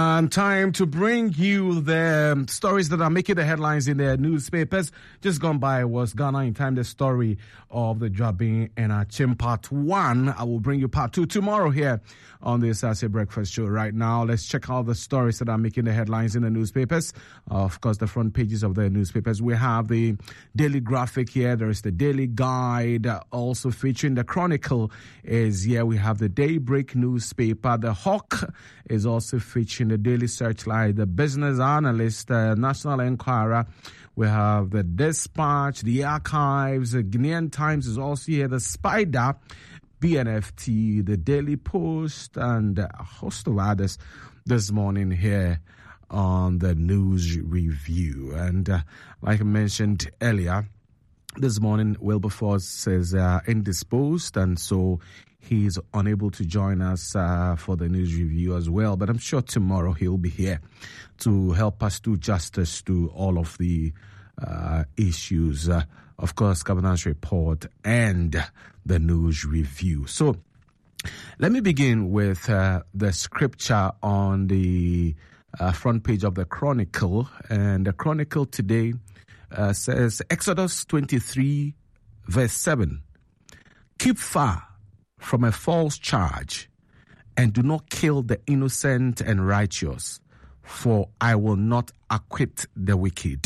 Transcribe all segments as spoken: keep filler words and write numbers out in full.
And time to bring you the stories that are making the headlines in the newspapers. Just gone by was Ghana in Time, the story of the Dwabin and Achim part one. I will bring you part two tomorrow here on the Asase Breakfast Show. Right now, let's check out the stories that are making the headlines in the newspapers. Uh, of course, the front pages of the newspapers. We have the Daily Graphic here. There is the Daily Guide, uh, also featuring the Chronicle is here. We have the Daybreak newspaper. The Hawk is also featuring the Daily Searchlight, the Business Analyst, uh, National Enquirer. We have the Dispatch, the Archives, the Ghanaian Times is also here, the Spider, B N F T, the Daily Post, and a host of others this morning here on the News Review. And uh, like I mentioned earlier, this morning Wilberforce is uh, indisposed, and so he's unable to join us uh, for the news review as well. But I'm sure tomorrow he'll be here to help us do justice to all of the uh, issues. Uh, of course, Governance Report and the news review. So let me begin with uh, the scripture on the uh, front page of the Chronicle. And the Chronicle today uh, says, Exodus twenty-three, verse seven, keep far from a false charge, and do not kill the innocent and righteous, for I will not acquit the wicked.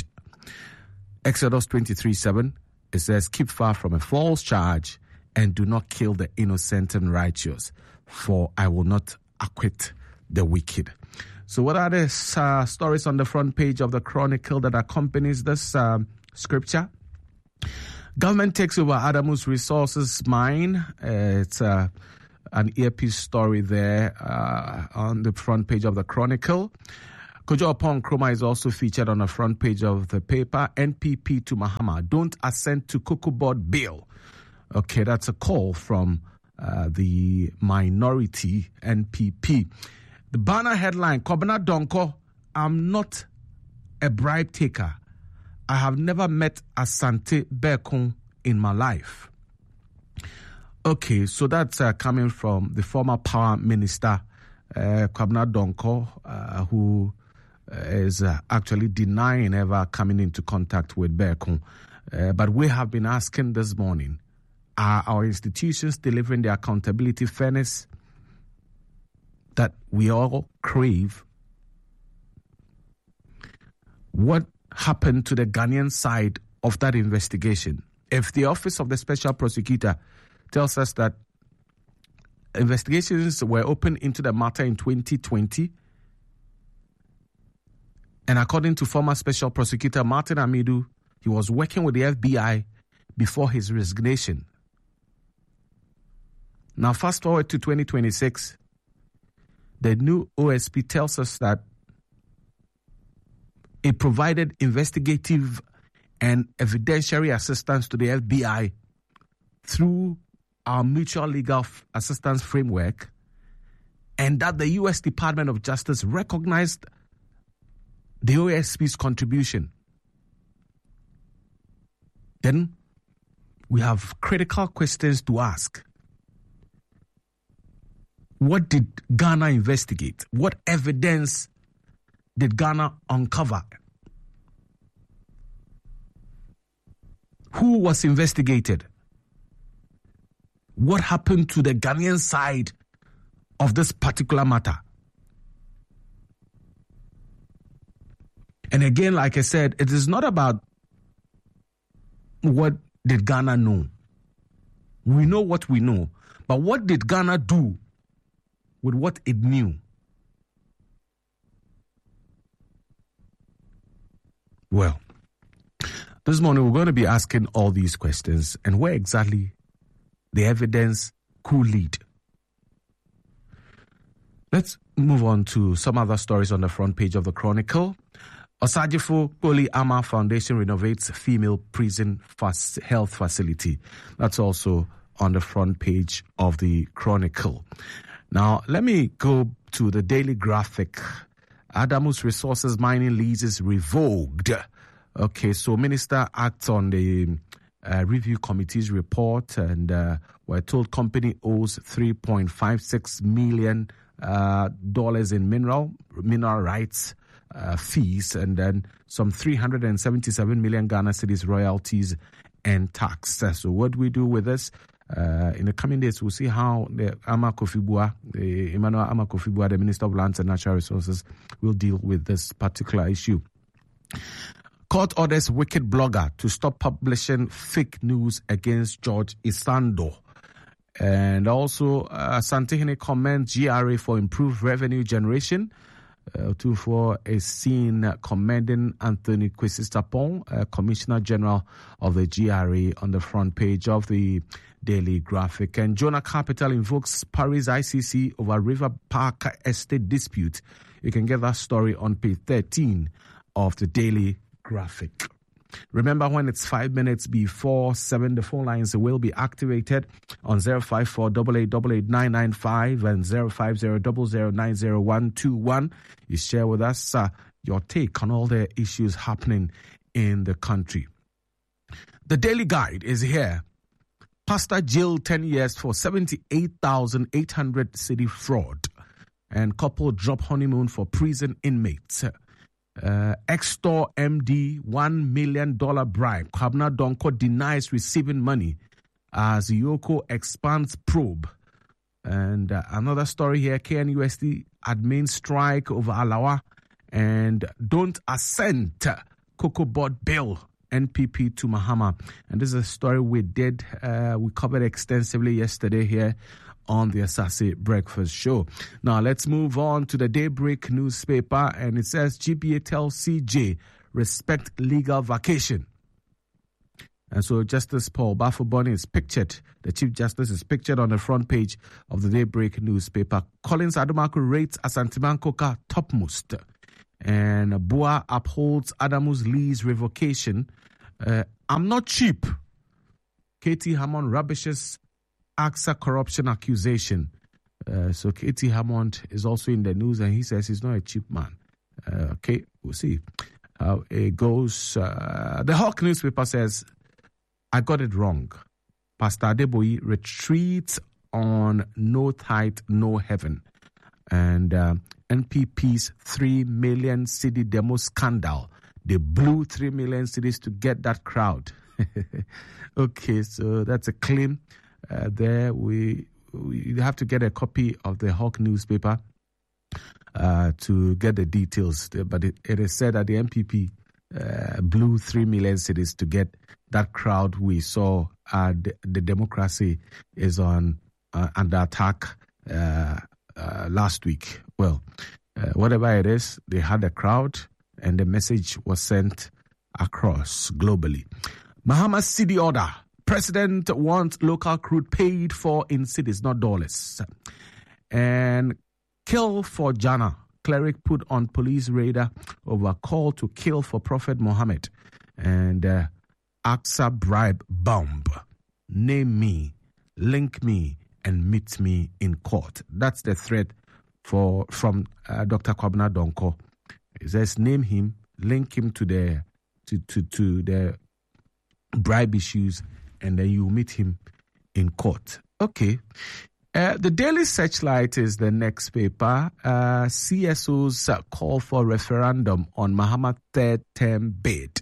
Exodus twenty-three seven, it says, keep far from a false charge, and do not kill the innocent and righteous, for I will not acquit the wicked. So what are the uh, stories on the front page of the Chronicle that accompanies this um, scripture? Government takes over Adamus Resources mine. Uh, it's uh, an earpiece story there uh, on the front page of the Chronicle. Kojo Oppong Nkrumah is also featured on the front page of the paper. N P P to Mahama, don't assent to Cocoa Board bill. Okay, that's a call from uh, the minority N P P. The banner headline, Kobina Donko, I'm not a bribe taker. I have never met Asante Berkun in my life. Okay, so that's uh, coming from the former power minister, uh, Kwabena Donko, uh, who uh, is uh, actually denying ever coming into contact with Berkun. Uh, but we have been asking this morning, are our institutions delivering the accountability, fairness that we all crave? What happened to the Ghanaian side of that investigation? If the Office of the Special Prosecutor tells us that investigations were opened into the matter in twenty twenty, and according to former Special Prosecutor Martin Amidu, he was working with the F B I before his resignation. Now fast forward to twenty twenty-six, the new O S P tells us that it provided investigative and evidentiary assistance to the F B I through our mutual legal f- assistance framework, and that the U S Department of Justice recognized the O S P's contribution. Then we have critical questions to ask. What did Ghana investigate? What evidence did Ghana uncover? Who was investigated? What happened to the Ghanaian side of this particular matter? And again, like I said, it is not about what did Ghana know. We know what we know. But what did Ghana do with what it knew? Well, this morning we're going to be asking all these questions and where exactly the evidence could lead. Let's move on to some other stories on the front page of the Chronicle. Osajifo Poly Ama Foundation renovates female prison fas- health facility. That's also on the front page of the Chronicle. Now, let me go to the Daily Graphic. Adamus Resources mining leases revoked. Okay, so Minister acts on the uh, review committee's report, and uh, we're told company owes three point five six million uh, dollars in mineral mineral rights uh, fees, and then some three hundred seventy-seven million Ghana cedis royalties and tax. So what do we do with this? Uh, in the coming days, we'll see how the Ama Kofi Bua, the Emmanuel Ama Kofi Bua, the Minister of Lands and Natural Resources, will deal with this particular issue. Court orders Wicked blogger to stop publishing fake news against George Isando. And also, uh, Santehene commends G R A for improved revenue generation. Uh, two four is seen commending Anthony Kwesi-Sarpong, uh, Commissioner General of the G R A, on the front page of the Daily Graphic. And Jonah Capital invokes Paris I C C over River Park estate dispute. You can get that story on page thirteen of the Daily Graphic. Remember, when it's five minutes before seven, the phone lines will be activated on zero five four eight eight eight eight nine nine five and zero five zero zero zero nine zero one two one. You share with us uh, your take on all the issues happening in the country. The Daily Guide is here. Pastor jailed ten years for seventy-eight thousand eight hundred cedi fraud. And couple drop honeymoon for prison inmates. Uh, Extor M D one million dollars bribe. Kwabena Donkor denies receiving money as Yoko expands probe. And uh, another story here, K N U S T admin strike over Alawa and don't assent Cocoa Board bill, N P P to Mahama. And this is a story we did, uh, we covered extensively yesterday here on the Asase Breakfast Show. Now let's move on to the Daybreak newspaper, and it says G B A tells C J respect legal vacation. And so Justice Paul Bafoboni is pictured, the Chief Justice is pictured on the front page of the Daybreak newspaper. Collins Adumaku rates Asantman Koka topmost. And Bua upholds Adamu's lease revocation. Uh, I'm not cheap. Katie Hammond rubbishes A X A corruption accusation. Uh, so Katie Hammond is also in the news, and he says he's not a cheap man. Uh, okay, we'll see how it goes. Uh, the Hawk newspaper says, I got it wrong. Pastor Adeboye retreats on no tithe, no heaven. And uh, N P P's three million cedi demo scandal. They blew three million cedis to get that crowd. Okay, so that's a claim. Uh, there we, we have to get a copy of the Hawk newspaper uh, to get the details. But it, it is said that the N P P uh, blew three million cedis to get that crowd we saw. Uh, the, the democracy is on uh, under attack uh, uh, last week. Well, uh, whatever it is, they had a crowd and the message was sent across globally. Mahama's city order. President wants local crude paid for in cities, not dollars. And kill for Jana. Cleric put on police radar over call to kill for Prophet Muhammad. And uh, A X A bribe bomb. Name me, link me, and meet me in court. That's the threat for from uh, Doctor Kwabena Donkor. It says name him, link him to the to to, to the bribe issues, and then you meet him in court. Okay. Uh, the Daily Searchlight is the next paper. Uh, C S O's uh, call for referendum on Mahama third term bid.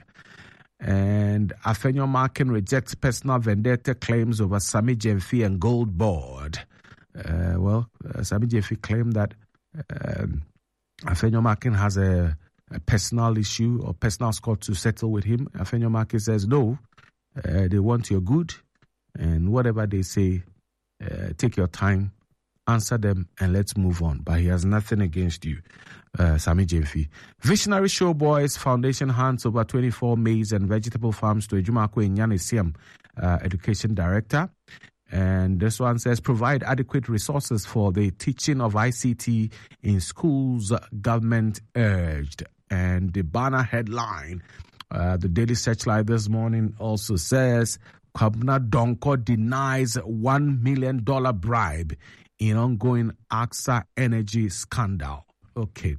And Afenyo Markin rejects personal vendetta claims over Sami Jemfi and Gold Board. Uh, well, uh, Sami Jemfi claimed that um, Afenyo Markin has a, a personal issue or personal score to settle with him. Afenyo Markin says no. Uh, they want your good, and whatever they say, uh, take your time, answer them, and let's move on. But he has nothing against you, uh, Sami Jemfi. Visionary Showboys Foundation hands over twenty-four maize and vegetable farms to Ejumako Inyane Siam, uh, Education Director. And this one says, provide adequate resources for the teaching of I C T in schools, government urged. And the banner headline, Uh, the Daily Searchlight this morning also says, Kwabena Donkor denies one million dollars bribe in ongoing A X A energy scandal. Okay.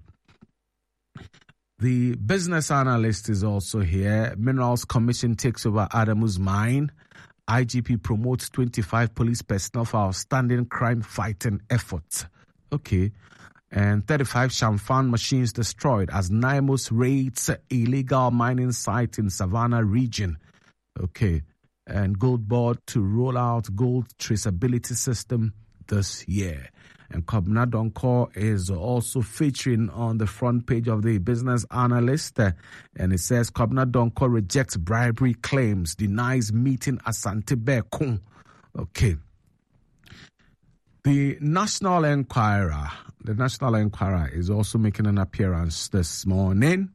The business analyst is also here. Minerals Commission takes over Adamu's mine. I G P promotes twenty-five police personnel for outstanding crime fighting efforts. Okay. And thirty-five Shamfan machines destroyed as NIMOS raids illegal mining site in Savannah region. Okay. And Gold Board to roll out gold traceability system this year. And Kobna Donkor is also featuring on the front page of the Business Analyst. Uh, and it says Kobna Donkor rejects bribery claims, denies meeting Asante Bekun. Okay. The National Enquirer, the National Enquirer is also making an appearance this morning.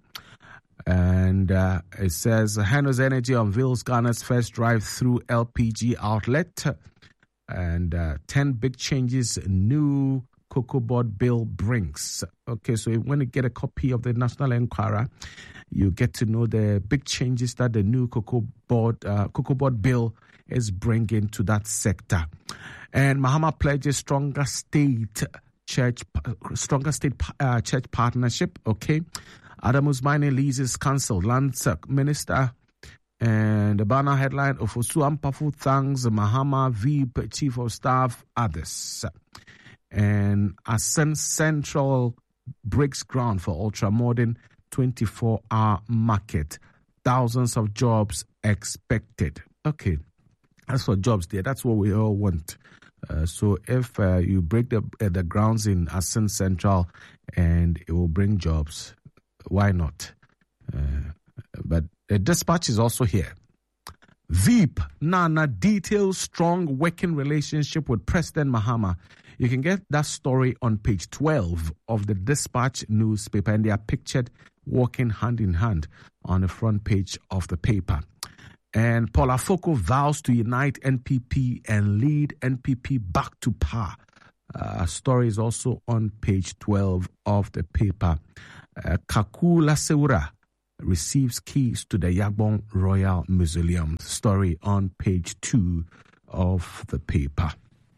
And uh, it says Henos Energy unveils Ghana's first drive-through L P G outlet. And uh, ten big changes new Cocoa Board bill brings. Okay, so when you get a copy of the National Enquirer, you get to know the big changes that the new Cocoa Board, uh, Cocoa Board bill is bringing to that sector. And Mahama pledges stronger state church, stronger state uh, church partnership. Okay, Adam Usmani leases cancelled. Lands Minister. And the banner headline of Osu Ampafu thanks Mahama V I P Chief of Staff, others. And Asen Central breaks ground for ultra-modern twenty-four hour market. Thousands of jobs expected. Okay, as for jobs there, that's what we all want. Uh, so if uh, you break the uh, the grounds in Asen Central and it will bring jobs, why not? Uh, but the dispatch is also here. V I P Nana details strong working relationship with President Mahama. You can get that story on page twelve of the Dispatch newspaper, and they are pictured walking hand in hand on the front page of the paper. And Paul Afoko vows to unite N P P and lead N P P back to power. Uh, story is also on page twelve of the paper. Uh, Kaku Laseura receives keys to the Yagbon Royal Mausoleum. Story on page two of the paper.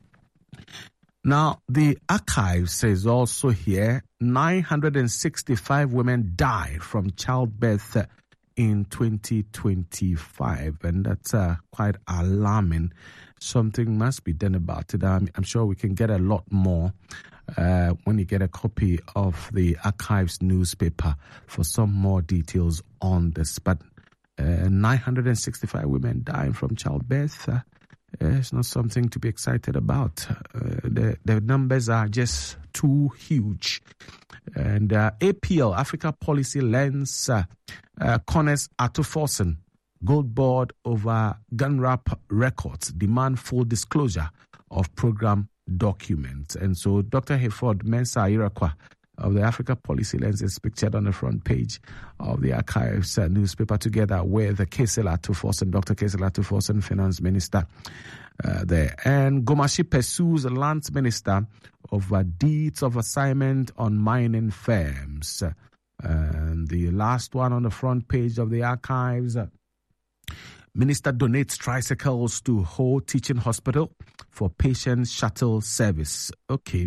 Now, the archive says also here, nine hundred sixty-five women died from childbirth in twenty twenty-five, and that's uh, quite alarming. Something must be done about it. I'm, I'm sure we can get a lot more uh, when you get a copy of the archives newspaper for some more details on this. But uh, nine hundred sixty-five women dying from childbirth, uh, it's not something to be excited about. Uh, the, the numbers are just too huge. And uh, A P L, Africa Policy Lens, uh, uh, Connors Atuforsen, Gold Board over Gunrap Records, demand full disclosure of program documents. And so Doctor Hayford Mensah Irakwa of the Africa Policy Lens is pictured on the front page of the archives uh, newspaper, together with the Kaysel Atuforsen, Doctor Kaysel Atuforsen, Finance Minister uh, there. And Gomashi pursues Lands Minister over deeds of assignment on mining firms. Uh, and the last one on the front page of the archives, uh, Minister donates tricycles to Ho Teaching Hospital for patient shuttle service. Okay.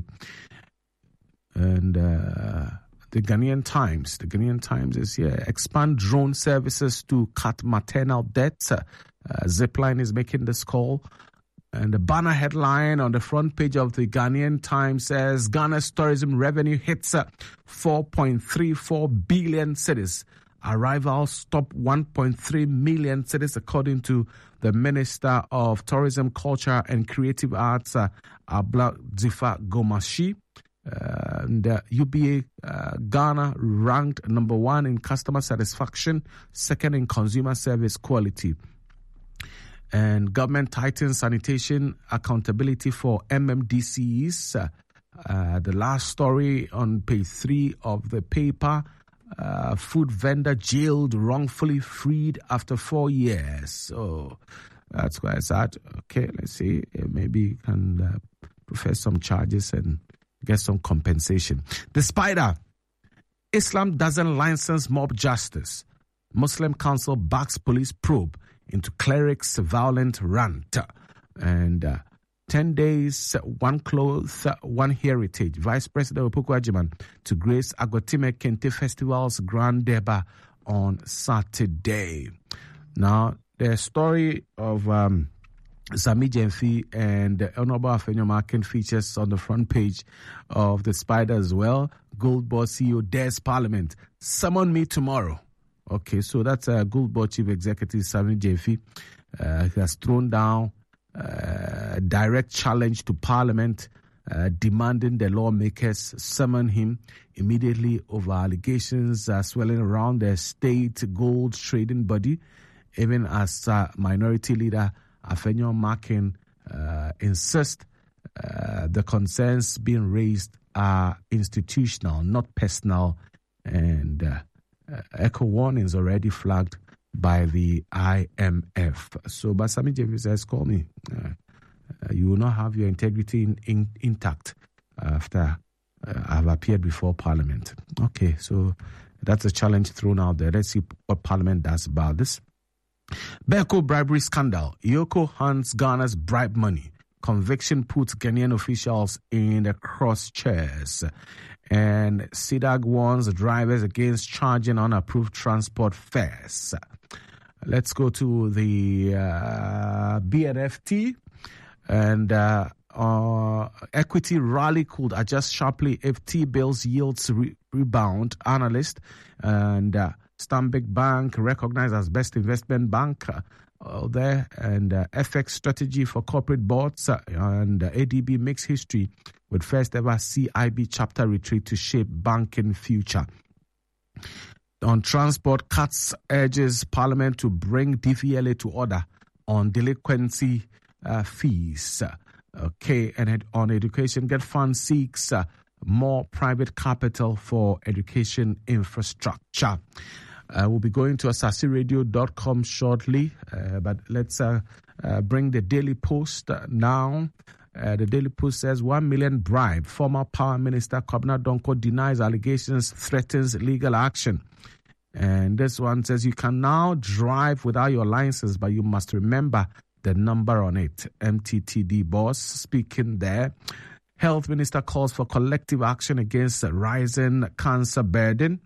And uh, the Ghanaian Times, the Ghanaian Times is here. Expand drone services to cut maternal deaths. Uh, Zipline is making this call. And the banner headline on the front page of the Ghanaian Times says Ghana's tourism revenue hits uh, four point three four billion cedis. Arrivals stop one point three million cedis, according to the Minister of Tourism, Culture and Creative Arts, uh, Abla Zifa Gomashi. Uh, and uh, U B A uh, Ghana ranked number one in customer satisfaction, second in consumer service quality. And government tightens sanitation accountability for M M D Cs. Uh, uh, the last story on page three of the paper, uh, food vendor jailed, wrongfully freed after four years. So that's quite sad. Okay, let's see. Maybe you can uh, profess some charges and get some compensation. The Spider, Islam doesn't license mob justice. Muslim Council backs police probe into clerics' violent rant. And uh, ten days, one cloth, one heritage. Vice President Opoku Ajiman to grace Agotime Kente Festival's Grand Deba on Saturday. Now, the story of um, Sammy Gyamfi and the Honorable Afenyo Markin features on the front page of the Spider as well. Gold Board C E O dares Parliament. Summon me tomorrow. Okay, so that's uh, Gold Board Chief Executive Sammy Gyamfi. Uh, he has thrown down a uh, direct challenge to Parliament, uh, demanding the lawmakers summon him immediately over allegations uh, swirling around the state gold trading body, even as uh, Minority Leader Afenyo Markin uh, insists uh, the concerns being raised are institutional, not personal, and uh, uh, echo warnings already flagged by the I M F. So, but Sammy Gyamfi says, call me. Uh, uh, you will not have your integrity in, in, intact after uh, I've appeared before Parliament. Okay, so that's a challenge thrown out there. Let's see what Parliament does about this. Berko bribery scandal. Yoko hunts Ghana's bribe money. Conviction puts Ghanaian officials in the crosshairs. And C D A G warns drivers against charging unapproved transport fares. Let's go to the uh, B N F T. And uh, uh, equity rally could adjust sharply if T-bills yields re- rebound. Analyst and uh, Stanbic Bank recognized as best investment bank uh, there, and uh, F X strategy for corporate boards, uh, and uh, A D B makes history with first ever C I B chapter retreat to shape banking future. On transport cuts, urges Parliament to bring D V L A to order on delinquency uh, fees. Okay, and ed- on education, Get Fund seeks uh, more private capital for education infrastructure. Uh, we'll be going to asasi radio dot com shortly, uh, but let's uh, uh, bring the Daily Post now. Uh, the Daily Post says one million bribe. Former Power Minister Kwabena Donkor denies allegations, threatens legal action. And this one says you can now drive without your license, but you must remember the number on it. M T T D boss speaking there. Health Minister calls for collective action against rising cancer burden.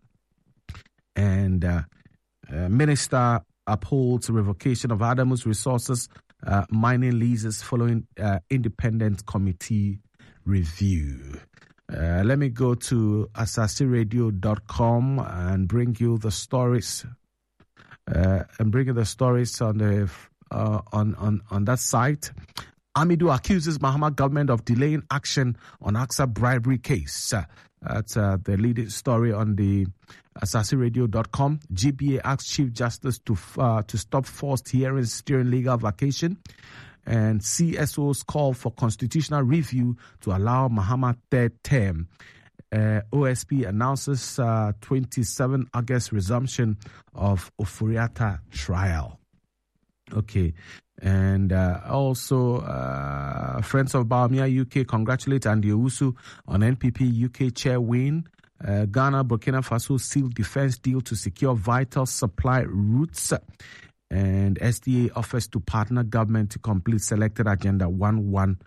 And uh, uh, Minister upholds revocation of Adamus Resources uh, mining leases following uh, independent committee review. Uh, let me go to asasi radio dot com and bring you the stories. Uh, and bring you the stories on the uh, on on on that site. Amidu accuses Mahama government of delaying action on A X A bribery case. Uh, that's uh, the leading story on the asasi radio dot com. G B A asks Chief Justice to uh, to stop forced hearings during legal vacation. And C S Os call for constitutional review to allow Mahama third term. Uh, O S P announces uh, twenty-seventh of August resumption of Oforiatta trial. Okay. And uh, also, uh, Friends of Bawumia U K congratulate Andy Owusu on N P P U K chair win. Uh, Ghana, Burkina Faso sealed defense deal to secure vital supply routes. And S D A offers to partner government to complete selected agenda one one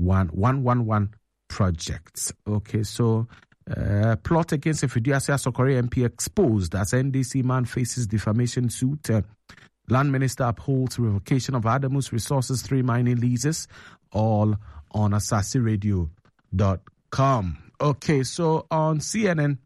one projects. Okay, so uh, plot against Efidiase Asokore M P exposed as N D C man faces defamation suit. Uh, Land Minister upholds revocation of Adamus Resources three mining leases, all on asasi radio dot com. Okay, so on C N N,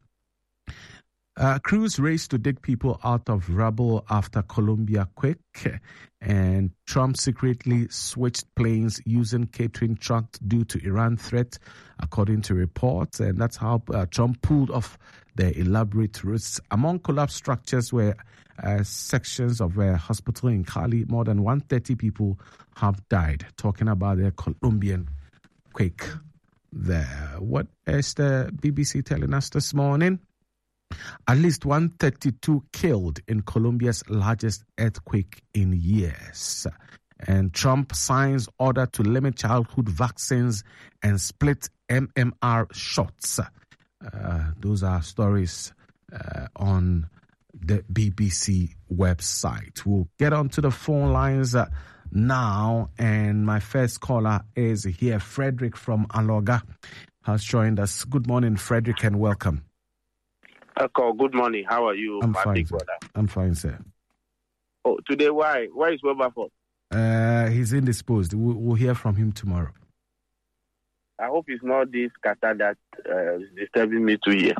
uh, crews race to dig people out of rubble after Colombia quake, and Trump secretly switched planes using catering trucks due to Iran threat, according to reports, and that's how uh, Trump pulled off the elaborate routes. Among collapsed structures were uh, sections of a hospital in Cali. More than one hundred thirty people have died, talking about the Colombian quake there. What is the B B C telling us this morning? At least one hundred thirty-two killed in Colombia's largest earthquake in years. And Trump signs order to limit childhood vaccines and split M M R shots. Uh, those are stories uh, on the B B C website. We'll get onto the phone lines uh, now. And my first caller is here, Frederick from Aloga, has joined us. Good morning, Frederick, and welcome. Uncle, good morning. How are you, I'm my fine, big sir. brother? I'm fine, sir. Oh, today, why? Why is Wilberforce? Uh, he's indisposed. We'll, we'll hear from him tomorrow. I hope it's not this kata that uh, is disturbing me to hear.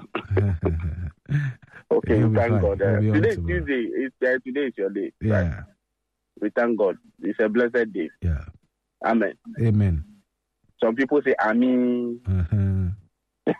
Okay, He'll thank fine. God. Uh, He'll today is tomorrow. Tuesday. It's, uh, today is your day. Yeah. Right? We thank God. It's a blessed day. Yeah. Amen. Amen. Some people say Amen. Uh-huh.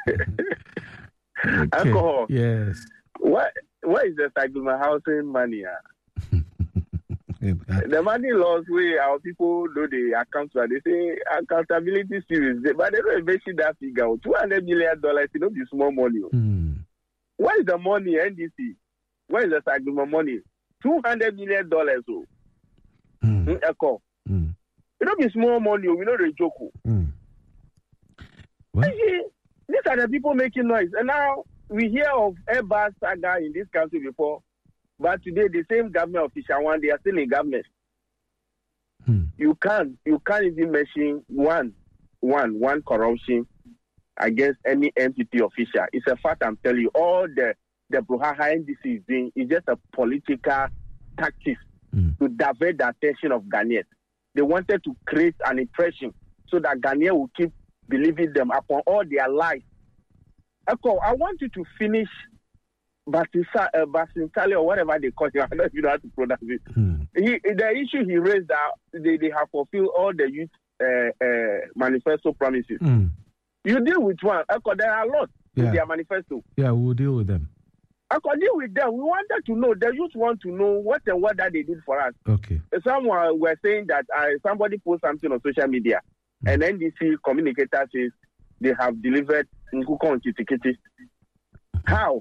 Okay. Alcohol. Yes. What? What is the Saguma housing money? Uh? The money loss way our people know the account, but they say accountability series, but they don't mention that figure. Two hundred million dollars, it don't be small money. Mm. Where is the money, N D C? Where is the Saguma money? Two hundred million dollars. Oh, Mm. echo. Mm. It don't be small money. We know the joke. Mm. What? These are the people making noise, and now we hear of Airbus saga in this country before. But today, the same government official one, they are still in government. Hmm. You can't, you can't even mention one, one, one corruption against any N P P official. It's a fact. I'm telling you, all the the Bruhaha N D C is doing is just a political tactic hmm. to divert the attention of Ghanaians. They wanted to create an impression so that Ghanaians will keep believing them upon all their lies. Echo, I want you to finish. Basintale uh, Basintale or whatever they call it, I don't even know how to pronounce it. Hmm. He, the issue he raised that they, they have fulfilled all the youth uh, uh, manifesto promises. Hmm. You deal with one. There are a lot yeah. in their manifesto. Yeah, we'll deal with them. I could deal with them. We wanted to know. The youth want to know what and what that they did for us. Okay. Someone were saying that uh, somebody post something on social media, hmm. and N D C communicator says they have delivered Nkuko and Kitikiti. How?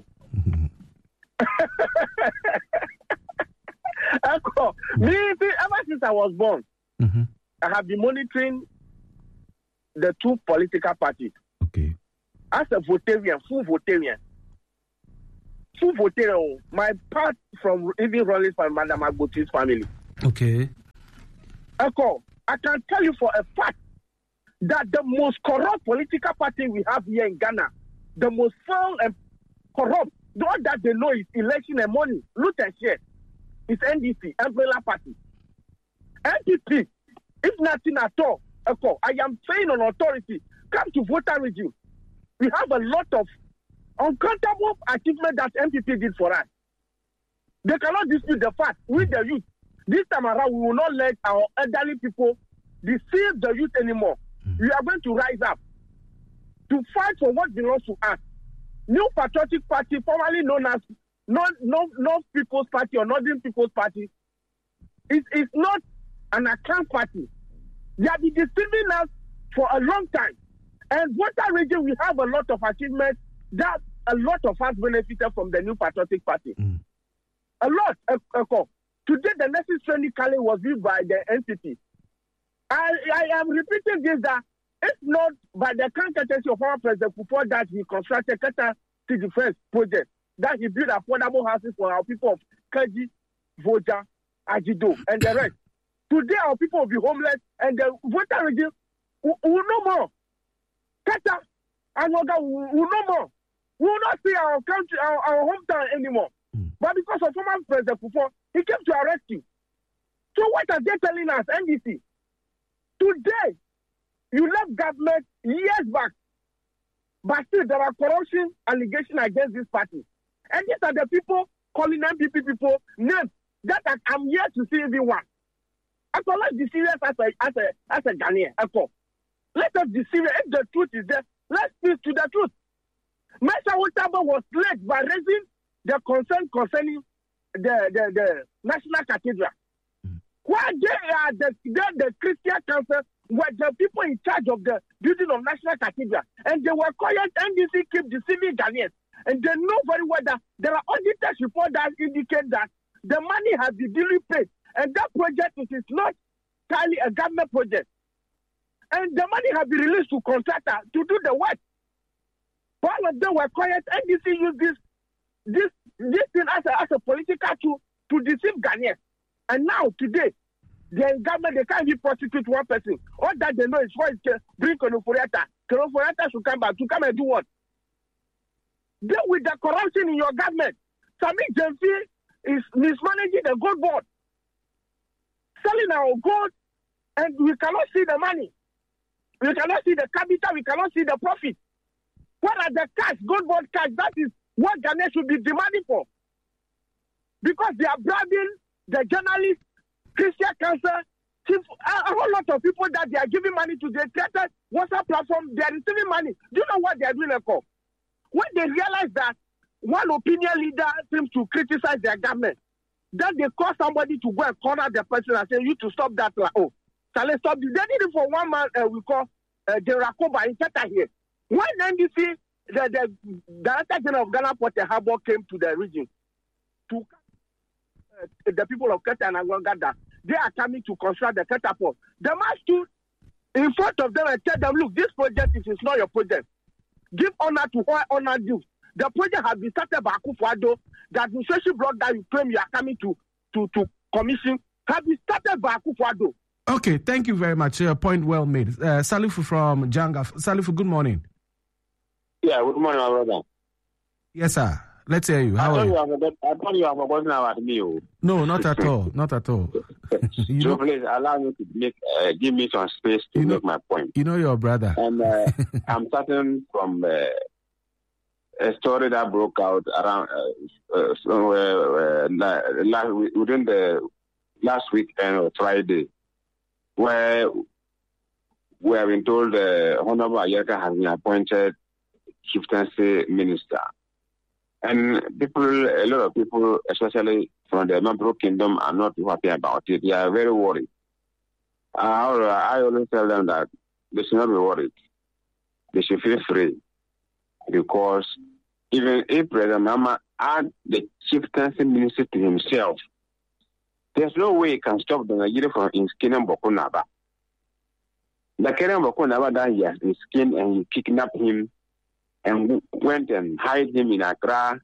Me, ever since I was born, mm-hmm. I have been monitoring the two political parties. Okay. As a votarian, full votarian, full votarian, my part from even Rollins from Madam Agboti's family. Okay. Echo, I can tell you for a fact that the most corrupt political party we have here in Ghana, the most foul and corrupt, the one that they know is election and money, loot and share. It's N D C, umbrella party. N P P, if nothing at all, echo, I am saying on authority, come to voter regime. We have a lot of uncountable achievements that N P P did for us. They cannot dispute the fact. With the youth, this time around, we will not let our elderly people deceive the youth anymore. Mm. We are going to rise up to fight for what belongs to us. New Patriotic Party, formerly known as North, North, North People's Party or Northern People's Party, is is not an account party. They have been deceiving us for a long time. And voter region, we have a lot of achievements that a lot of us benefited from the New Patriotic Party. Mm. A lot. Uh, uh, today, the necessary training Kali was built by the N P P. I, I am repeating this that if not by the courtesy of our President before that he constructed Qatar City Defense project, that he built affordable houses for our people of Kaji, Voja, Ajido, and the rest. Today our people will be homeless and the voter region will, will no more. Qatar and Voga will, will no more. We will not see our country, our, our hometown anymore. Mm. But because of former President before, he came to our rescue. So what are they telling us, N D C? Today, you left government years back, but still there are corruption allegations against this party. And these are the people calling N P P people names that I'm here to see everyone. I call us be serious as a as a as a Ghanaian. I call. Let us be serious. If the truth is there, let's speak to the truth. Mesa Wotaba was led by raising the concern concerning the the, the National Cathedral. Mm. Why they are the they the Christian Council were the people in charge of the building of National Cathedral, and they were quiet. N D C keep deceiving Ghanaians, and they know very well that there are auditors report that indicate that the money has been duly paid, and that project it is not entirely a government project, and the money has been released to contractor to do the work. All of them were quiet. N D C used this this this thing as a as a political tool to deceive Ghanaians, and now today. The government, they can't even prosecute one person. All that they know is why it's bring Konoforiata. Konoforiata should come back to come and do what? Deal with the corruption in your government. Sami Jemfi is mismanaging the gold board. selling our gold, and we cannot see the money. We cannot see the capital. We cannot see the profit. What are the cash, gold bond cash? That is what Ghana should be demanding for. Because they are bribing the journalists, Christian Council, chief, a, a whole lot of people that they are giving money to. They created WhatsApp platform. They are receiving money. Do you know what they are doing? When they realize that one opinion leader seems to criticize their government, then they call somebody to go and corner the person and say, you to stop that. Oh, shall I stop you? They did it for one man uh, we call uh, General Koba in Teta here. When N D C, the, the Director General of Ghana Port and Harbour came to the region to uh, the people of Keta and Angwangada, they are coming to construct the Keta port. The man stood in front of them and tell them, look, this project is, is not your project. Give honor to what honor due. The project has been started by Akufo-Addo. The administration block that you claim you are coming to, to, to commission has been started by Akufo-Addo. Okay, thank you very much. Uh, point well made. Uh, Salifu from Janga. Salifu, good morning. Yeah, good morning, my brother. Yes, sir. Let's hear you. How I are you? you have a, I thought you have a question about me. Oh. No, not at all. Not at all. you so know, please allow me to make, uh, give me some space to you know, make my point. You know your brother. And uh, I'm starting from uh, a story that broke out around uh, uh, somewhere, uh, last, within the last weekend or Friday, where we have been told the uh, Honorable Ayerka has been appointed chieftaincy minister. And people, a lot of people, especially from the Mabro Kingdom, are not too happy about it. They are very worried. Uh, I always tell them that they should not be worried. They should feel free. Because even if President Mama add the chieftaincy minister to himself, there's no way he can stop the Nigeria from inskinning Bokunaba. The Keren Bokunaba that he has been skinned and he kidnapped him and went and hid him in Accra.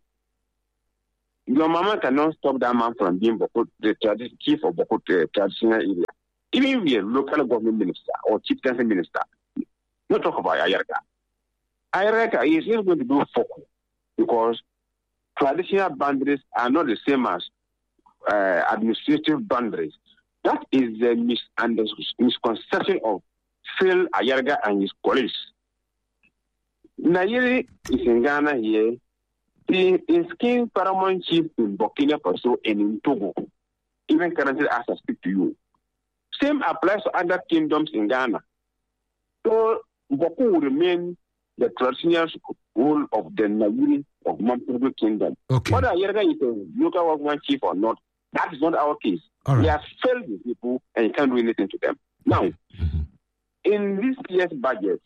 Your mama cannot stop that man from being Boko, the tradi- chief of Boko uh, traditional area. Even if you're a local government minister or chieftaincy minister, not talk about Ayerka. Ayerka is not going to do focus because traditional boundaries are not the same as uh, administrative boundaries. That is the mis- misconception of Phil Ayerka and his colleagues. Nayeri is in Ghana here. He is king paramount chief in Burkina Faso and in Togo. Even currently as I speak to you. Same applies to other kingdoms in Ghana. So Boku will remain the traditional rule of the Nayeri of Mampudu Kingdom. Okay. Whether Ayerka is a local government chief or not, that is not our case. All right. He has failed the people and he can't do anything to them. Now, mm-hmm. in this year's budget,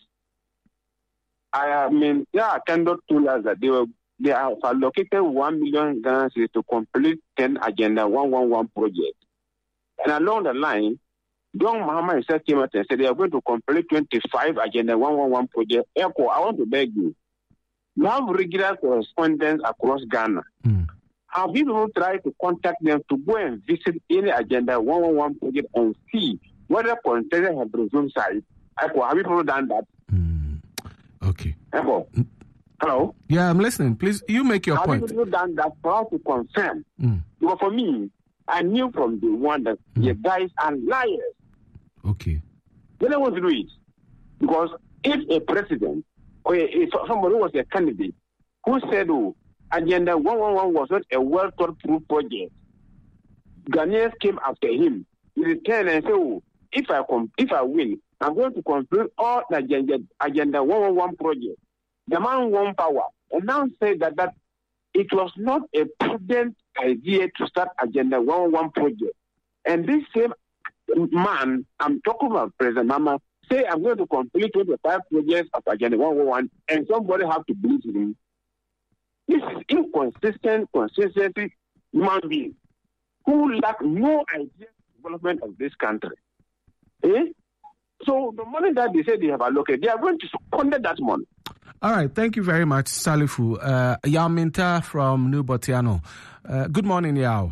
I mean, yeah, Kendo told us that they were they have allocated one million Ghana cedis to complete ten Agenda one one one project. And along the line, John Mahama himself came out and said they are going to complete twenty-five Agenda one one one project. Echo, I want to beg you. You have regular correspondence across Ghana. Mm. Have people tried to contact them to go and visit any Agenda one one one project and see whether contenders have resumed site? Echo, have people done that? Mm. Okay. Echo. Hello? Yeah, I'm listening. Please, you make your Have point. Have people done that for us to confirm? Mm. Because for me, I knew from the one that mm. the guys are liars. Okay. They don't want to do it. Because if a president or if somebody who was a candidate who said, oh, Agenda one one one was not a well thought through project, Ghanaians came after him. He returned and said, oh, if I, com- if I win, I'm going to complete all the Agenda, agenda one one one project. The man won power and now say that, that it was not a prudent idea to start Agenda one one one project. And this same man, I'm talking about President Mama, say I'm going to complete twenty-five projects of Agenda one one one and somebody have to believe him. This is inconsistent, consistency human being who lack no idea of the development of this country. Eh? So the money that they say they have allocated, they are going to squander that money. All right, thank you very much, Salifu. Uh, Yao Minta from New Botiano. Uh, good morning, Yao.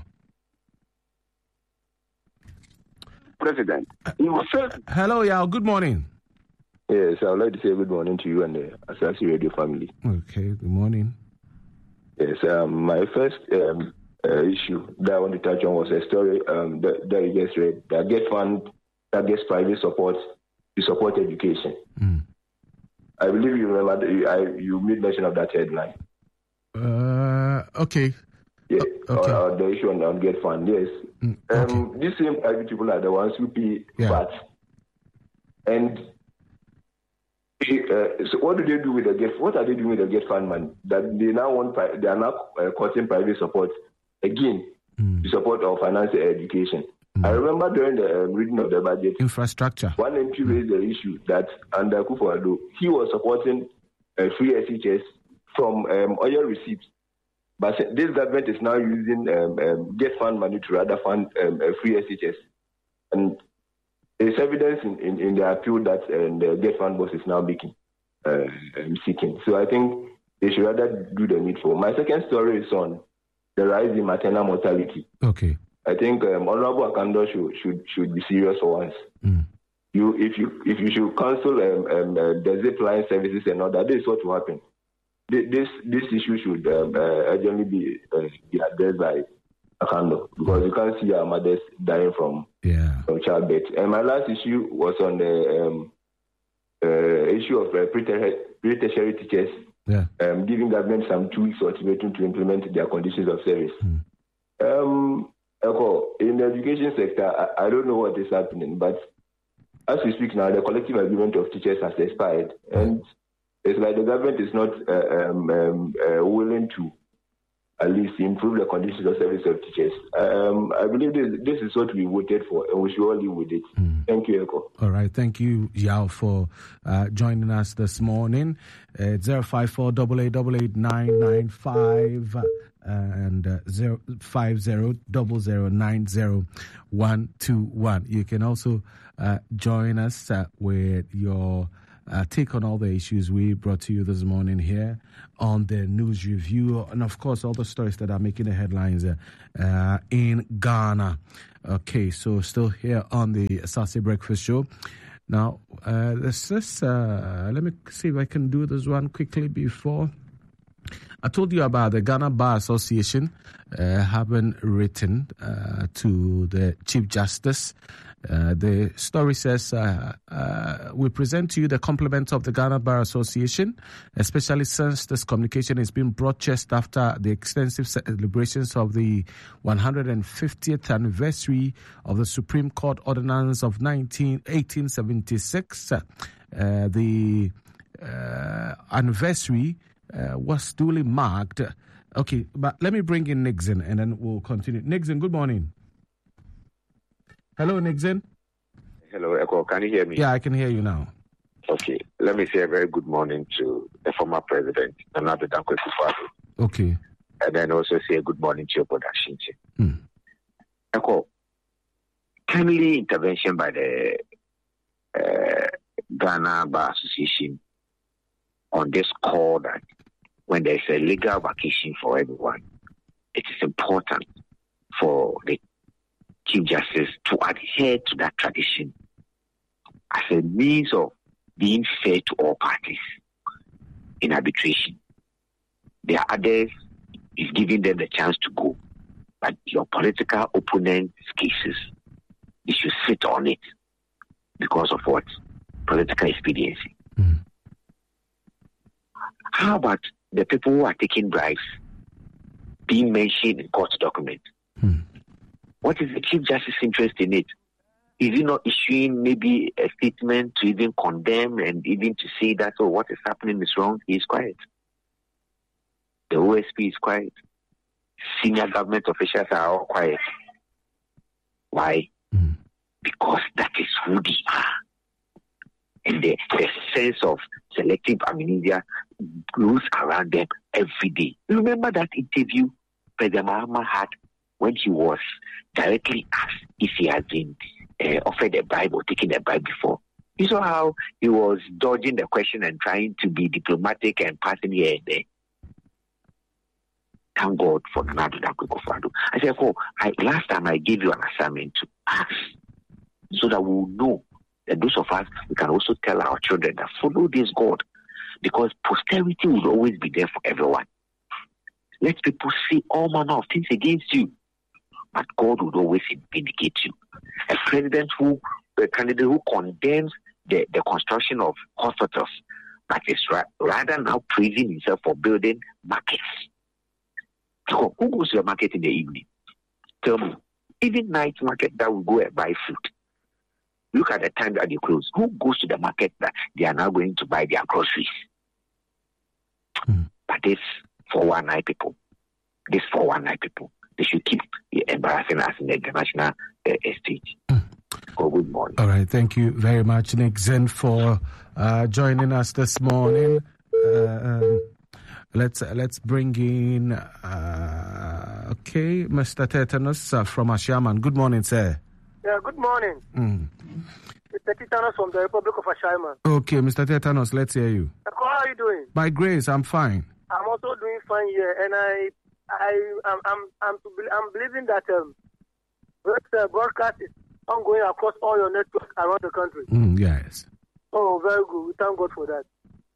President. Hello, Yao. Good morning. Yes, I would like to say good morning to you and the Asasi Radio family. Okay, good morning. Yes, um, my first um, uh, issue that I want to touch on was a story um, that, that you just read. That get fund that gets private support to support education. Mm. I believe you remember that you, I, you made mention of that headline. Uh, okay. Yeah, uh, okay. Or, or the issue on, on get fund. Yes. Mm, okay. Um, these same private people are the ones who pay yeah. V A T. And uh, so, what do they do with the get? What are they doing with the get fund money? That they now want, they are now uh, cutting private support again mm. to support our financial education. Mm. I remember during the um, reading of the budget, infrastructure. One M P mm. raised the issue that under Akufo-Addo, he was supporting uh, free S H S from um, oil receipts. But this government is now using um, um, get fund money to rather fund um, uh, free S H S. And there's evidence in, in, in the appeal that uh, the get fund boss is now making, uh, um, seeking. So I think they should rather do the needful. My second story is on the rise in maternal mortality. Okay. I think um, Honorable Akando should, should should be serious for once. Mm. You, if you if you should cancel um, um, uh, the zip line services and all that, this is what will happen. This this issue should um, uh, urgently be uh, be addressed by Akando, because you can't see our mothers dying from yeah. from childbirth. And my last issue was on the um, uh, issue of uh, pre-tertiary teachers, yeah. um, giving government some two weeks ultimatum to implement their conditions of service. Mm. Um, in the education sector, I, I don't know what is happening, but as we speak now, the collective agreement of teachers has expired, and it's like the government is not uh, um, um, uh, willing to at least improve the conditions of service of teachers. Um, I believe this, this is what we voted for, and we should all live with it. Mm. Thank you, Eko. All right. Thank you, Yao, for uh, joining us this morning. Uh, zero five four eight eight eight eight nine nine five uh, and uh, zero five zero zero zero nine zero one two one. You can also uh, join us uh, with your Uh, take on all the issues we brought to you this morning here on the news review, and of course all the stories that are making the headlines uh, uh, in Ghana. Okay, so still here on the Saturday Breakfast Show. Now, uh, this is, uh, let me see if I can do this one quickly before. I told you about the Ghana Bar Association uh, having written uh, to the Chief Justice. Uh, the story says, uh, uh, we present to you the compliments of the Ghana Bar Association, especially since this communication is being brought just after the extensive celebrations of the one hundred fiftieth anniversary of the Supreme Court Ordinance of eighteen seventy-six. Uh, the uh, anniversary uh, was duly marked. Okay, but let me bring in Nixon and then we'll continue. Nixon, good morning. Hello, Nixon. Hello, Echo. Can you hear me? Yeah, I can hear you now. Okay. Let me say a very good morning to the former president, Nana Addo Dankwa Akufo-Addo. Okay. And then also say a good morning to your production team. Hmm. Echo, timely intervention by the uh, Ghana Bar Association on this call that when there's a legal vacation for everyone, it is important for the Chief Justice to adhere to that tradition as a means of being fair to all parties in arbitration. There are others, is giving them the chance to go, but your political opponent's cases, you should sit on it because of what? Political expediency. Mm. How about the people who are taking bribes being mentioned in court documents? Mm. What is the Chief Justice's interest in it? Is he not issuing maybe a statement to even condemn and even to say that, oh, what is happening is wrong? He is quiet. The O S P is quiet. Senior government officials are all quiet. Why? Mm. Because that is who they are. And the, the sense of selective amnesia grows around them every day. Remember that interview President Mahama had when he was directly asked if he had been uh, offered a bribe or taken a bribe before. You saw how he was dodging the question and trying to be diplomatic and passing here and there. Thank God for Nana Addo Dankwa Akufo-Addo. I said, oh, I, last time I gave you an assignment to ask so that we will know that those of us, we can also tell our children that follow this God, because posterity will always be there for everyone. Let people say all manner of things against you. But God would always vindicate you. A president who, a candidate who condemns the, the construction of hospitals, but is ra- rather now praising himself for building markets. So who goes to the market in the evening? Tell me. Even night market that will go and buy food. Look at the time that they close. Who goes to the market that they are now going to buy their groceries? Mm. But this four one nine people, this four one nine people, they should keep embarrassing us in the international uh, stage. Mm. Oh, good morning. All right, thank you very much, Nick Zen, for uh, joining us this morning. Uh, um, let's uh, let's bring in, uh, okay, Mister Tetanus uh, from Ashaiman. Good morning, sir. Yeah, good morning. Mm. Mister Tetanus from the Republic of Ashaiman. Okay, Mister Tetanus, let's hear you. How are you doing? By grace, I'm fine. I'm also doing fine here, and I, I, I'm, I'm, I'm, I'm believing that um, this uh, broadcast is ongoing across all your networks around the country. Mm, yes. Oh, very good. We thank God for that.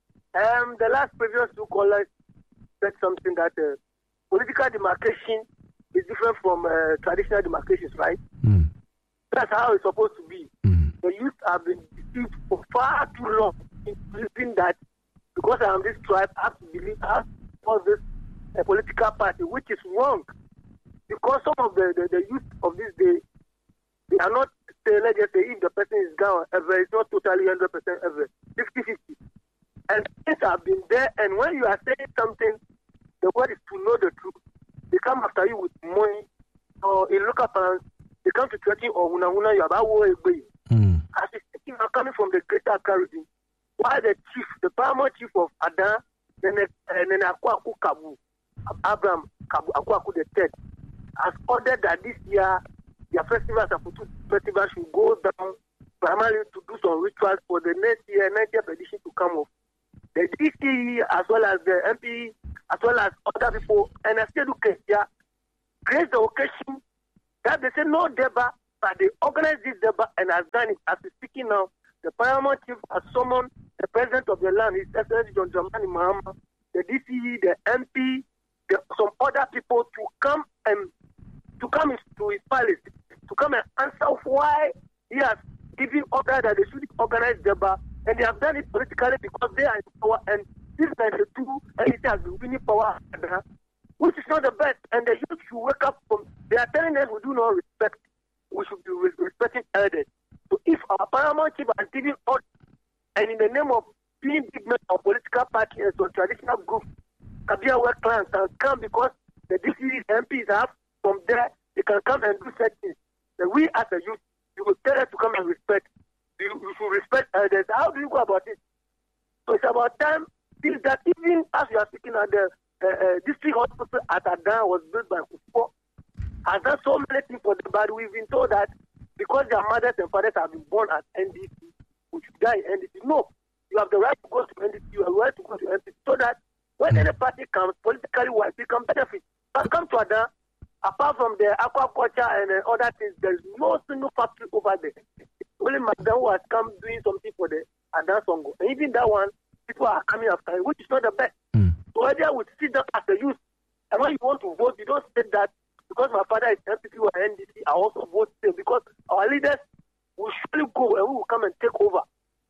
Um, the last previous two callers said something that uh, political demarcation is different from uh, traditional demarcations, right? Mm. That's how it's supposed to be. Mm. The youth have been deceived for far too long in believing that because I am this tribe, I have to believe I have to support this uh, political party, which is wrong. Because some of the, the, the youth of this day, they are not saying, let's just say, if the person is gone ever, it's not totally one hundred percent ever, fifty-fifty. And things have been there, and when you are saying something, the word is to know the truth. They come after you with money, or in local plans, they come to threaten or una una you about war away. As it's thinking are coming from the greater Accra region, why the chief, the paramount chief of Adan, then then Akwaku Kabu, Abraham Kabu Akwaku the third, has ordered that this year their festivals and photo festivals should go down primarily to do some rituals for the next year, ninetieth edition to come off. The D C as well as the M P, as well as other people, and I still do here, create the occasion that they say no deba, but they organize this deba and has done it. As we're speaking now, the paramount chief has summoned the president of the land, His Excellency John Dramani Mahama, the D C, the M P, the, some other people to come and to come to his palace, to come and answer why he has given order that they should organize deba, and they have done it politically because they are in power, and this ninety-two and it has been winning power, which is not the best, and the youth should wake up from, they are telling us we do not respect, we should be respecting elders. So if our paramount chief has given order, and in the name of being big men of political party and some traditional groups, Kabia work clans can come because the D C M Ps have from there, they can come and do such things. Then we as a youth, you will tell us to come and respect. You, you should respect elders. How do you go about it? So it's about time that even as you are speaking at the uh, uh, district hospital at Adan was built by Kufuor, has done so many things for them, but we've been told that because their mothers and fathers have been born at N D C, we should die in N D C. No, you have the right to go to N D C, you have the right to go to N D C, so that when any party comes, politically wise, they can benefit. But come to Adan, apart from the aquaculture and uh, other things, there is no single factory over there. It's only Madam who has come doing something for the Adan Songo. And even that one, people are coming after it, which is not the best. Mm. So earlier we sit down as a youth, and when you want to vote, you don't say that because my father is M P P or N D C, I also vote same, because our leaders will surely go and we will come and take over.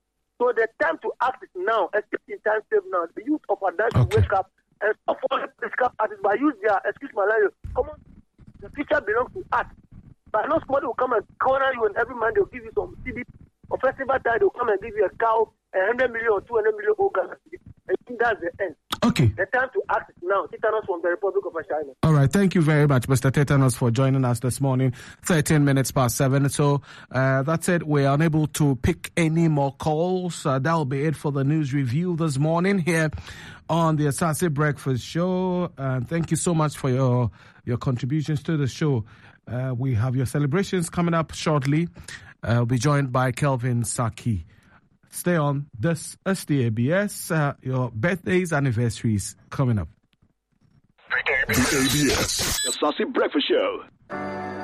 So the time to act is now, especially in time save now. The youth of Adan should okay. wake up and stop following political parties by use their, excuse my language, come on, the future belongs to us. But no somebody will come and corner you, and every man they'll give you some C D. Or festival time, they'll come and give you a cow, a hundred million or two hundred million Ghana. I think that's the end. Okay. The time to act is now. Tetanus from the Republic of China. All right. Thank you very much, Mister Tetanus, for joining us this morning. thirteen minutes past seven. So uh, that's it. We're unable to pick any more calls. Uh, that'll be it for the news review this morning here on the Asase Breakfast Show. And uh, thank you so much for your, your contributions to the show. Uh, we have your celebrations coming up shortly. Uh, we'll be joined by Kelvin Saki. Stay on. This is the A B S. Uh, your birthdays, anniversaries coming up. The A B S, the Asase Breakfast Show.